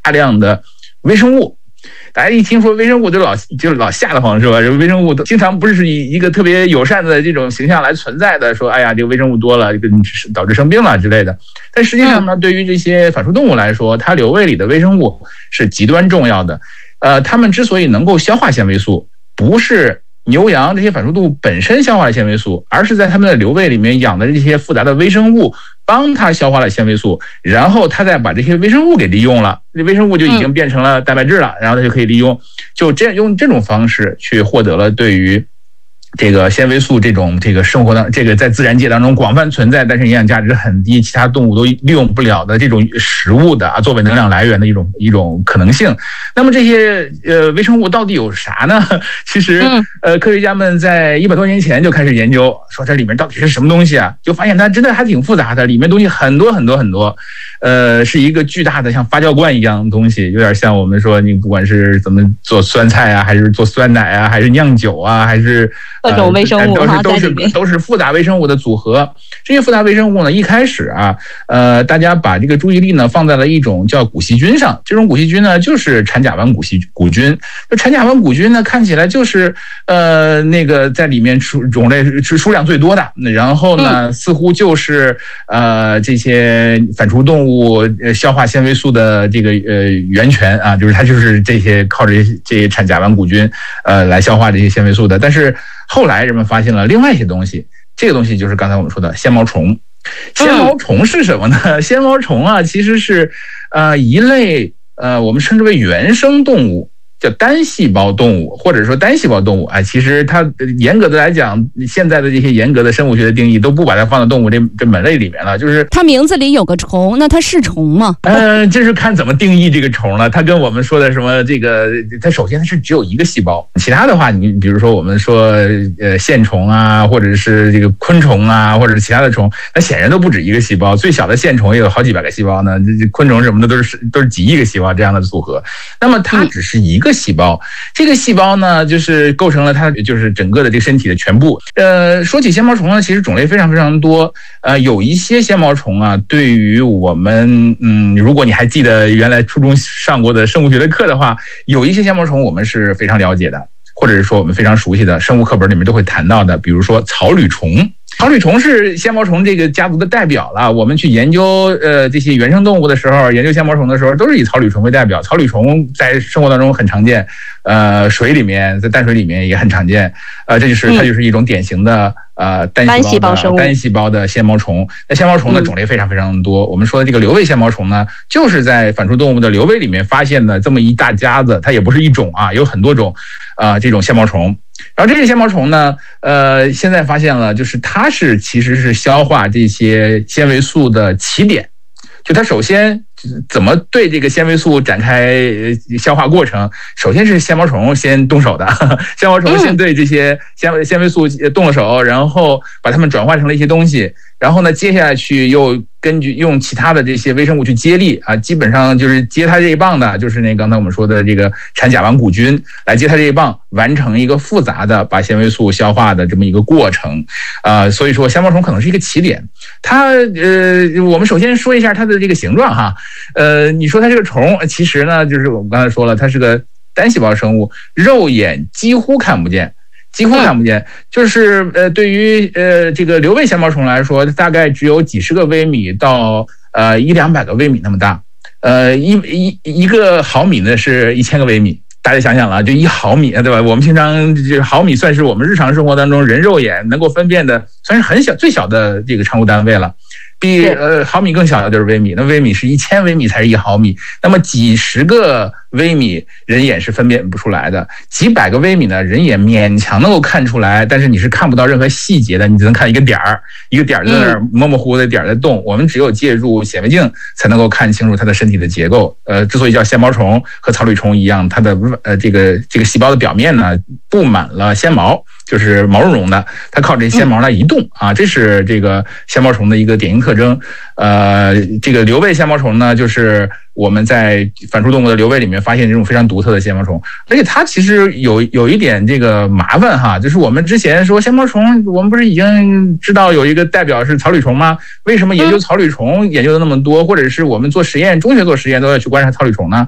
大量的微生物。大家一听说微生物就老吓得慌，是吧？微生物经常不是以一个特别友善的这种形象来存在的，说哎呀，这个微生物多了，这个导致生病了之类的。但实际上呢，对于这些反刍动物来说，它瘤胃里的微生物是极端重要的。它们之所以能够消化纤维素，不是牛羊这些反刍动物本身消化了纤维素，而是在它们的瘤胃里面养的这些复杂的微生物帮它消化了纤维素，然后它再把这些微生物给利用了，这微生物就已经变成了蛋白质了，然后它就可以利用，就这样用这种方式去获得了对于这个纤维素这个生活当这个在自然界当中广泛存在，但是营养价值很低，其他动物都利用不了的这种食物的作为能量来源的一种可能性。那么这些微生物到底有啥呢？其实科学家们在100多年前就开始研究，说这里面到底是什么东西啊？就发现它真的还挺复杂的，里面东西很多很多很多，是一个巨大的像发酵罐一样的东西，有点像我们说你不管是怎么做酸菜啊，还是做酸奶啊，还是酿酒啊，还是各种微生物都是复杂微生物的组合。这些复杂微生物呢，一开始大家把这个注意力呢放在了一种叫古细菌上。这种古细菌呢，就是产甲烷古菌。就产甲烷古菌呢，看起来就是那个在里面种类是数量最多的。然后呢，似乎就是这些反刍动物消化纤维素的这个源泉啊，就是它就是这些靠着这些产甲烷古菌来消化这些纤维素的。但是后来人们发现了另外一些东西，这个东西就是刚才我们说的纤毛虫。纤毛虫是什么呢？纤毛虫啊，其实是一类我们称之为原生动物，叫单细胞动物，或者说单细胞动物。其实它严格的来讲，现在的这些严格的生物学的定义都不把它放到动物这门类里面了。就是它名字里有个虫，那它是虫吗？ 这是看怎么定义这个虫了。它跟我们说的什么这个，它首先它是只有一个细胞，其他的话，你比如说我们说线虫啊，或者是这个昆虫啊，或者是其他的虫，那显然都不止一个细胞。最小的线虫也有好几百个细胞呢，这昆虫什么的都是几亿个细胞这样的组合。那么它只是一个细胞，这个细胞呢，就是构成了它就是整个的这个身体的全部。说起纤毛虫呢，其实种类非常非常多。有一些纤毛虫啊，对于我们如果你还记得原来初中上过的生物学的课的话，有一些纤毛虫我们是非常了解的，或者是说我们非常熟悉的，生物课本里面都会谈到的，比如说草履虫。草履虫是纤毛虫这个家族的代表了。我们去研究这些原生动物的时候，研究纤毛虫的时候，都是以草履虫为代表。草履虫在生活当中很常见，水里面在淡水里面也很常见。它就是一种典型的单细胞的纤毛虫。那纤毛虫的种类非常非常多。我们说的这个瘤胃纤毛虫呢，就是在反刍动物的瘤胃里面发现的这么一大家子，它也不是一种有很多种这种纤毛虫。然后这些纤毛虫呢，现在发现了，就是它其实是消化这些纤维素的起点。就它首先怎么对这个纤维素展开消化过程，首先是纤毛虫先动手的。纤毛虫先对这些纤维素动了手，然后把它们转换成了一些东西，然后呢，接下去又根据用其他的这些微生物去接力基本上就是接它这一棒的，就是刚才我们说的这个产甲烷古菌来接它这一棒，完成一个复杂的把纤维素消化的这么一个过程。所以说纤毛虫可能是一个起点。它我们首先说一下它的这个形状哈。你说它这个虫，其实呢，就是我们刚才说了，它是个单细胞生物，肉眼几乎看不见。就是对于这个瘤胃纤毛虫来说，大概只有几十个微米到100-200个微米那么大。一个毫米呢是1000个微米。大家想想了，就1毫米，对吧？我们平常这毫米算是我们日常生活当中人肉眼能够分辨的，算是很小最小的这个称呼单位了。比毫米更小的就是微米，那微米是1000微米才是1毫米，那么几十个微米人眼是分辨不出来的，几百个微米呢，人眼勉强能够看出来，但是你是看不到任何细节的，你只能看一个点儿在那儿模模糊糊的点儿在动。我们只有借助显微镜才能够看清楚它的身体的结构。之所以叫纤毛虫，和草履虫一样，它的这个细胞的表面呢布满了纤毛，就是毛茸茸的，它靠这些纤毛来移动这是这个纤毛虫的一个典型特征。这个瘤胃纤毛虫呢，就是我们在反刍动物的瘤胃里面发现这种非常独特的纤毛虫，而且它其实有一点这个麻烦哈，就是我们之前说纤毛虫，我们不是已经知道有一个代表是草履虫吗？为什么研究草履虫研究的那么多，或者是我们做实验，中学做实验都要去观察草履虫呢？